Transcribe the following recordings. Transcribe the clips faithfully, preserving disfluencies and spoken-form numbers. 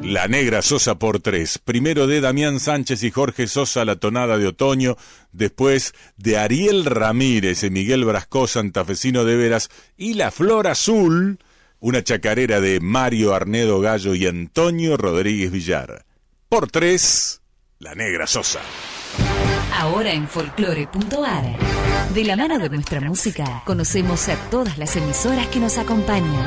La Negra Sosa por tres. Primero de Damián Sánchez y Jorge Sosa, La Tonada de Otoño. Después de Ariel Ramírez y Miguel Brascó, Santafesino de Veras. Y La Flor Azul, una chacarera de Mario Arnedo Gallo y Antonio Rodríguez Villar. Por tres, La Negra Sosa. Ahora en folclore punto ar, de la mano de nuestra música, conocemos a todas las emisoras que nos acompañan.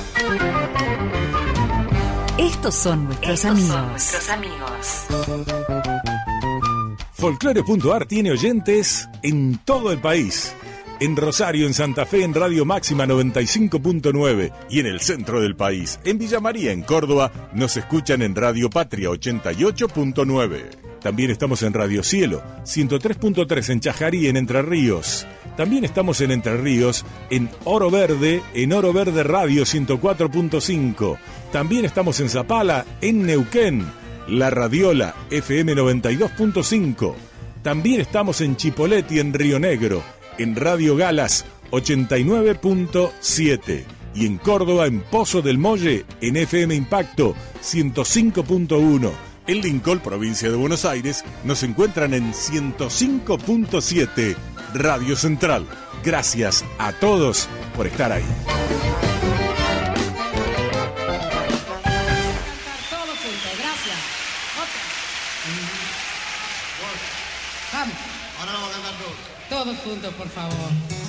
Estos son nuestros Estos amigos. son nuestros amigos. folclore punto ar tiene oyentes en todo el país. En Rosario, en Santa Fe, en Radio Máxima noventa y cinco punto nueve y en el centro del país. En Villa María, en Córdoba, nos escuchan en Radio Patria ochenta y ocho punto nueve. También estamos en Radio Cielo, ciento tres punto tres en Chajarí, en Entre Ríos. También estamos en Entre Ríos, en Oro Verde, en Oro Verde Radio ciento cuatro punto cinco. También estamos en Zapala, en Neuquén, La Radiola F M noventa y dos punto cinco. También estamos en Chipoleti, en Río Negro, en Radio Galas ochenta y nueve punto siete. Y en Córdoba, en Pozo del Molle, en F M Impacto ciento cinco punto uno. En Lincoln, provincia de Buenos Aires, nos encuentran en ciento cinco punto siete, Radio Central. Gracias a todos por estar ahí. Todos juntos, gracias. Vamos. Ahora vamos a cantar todos. Todos juntos, por favor.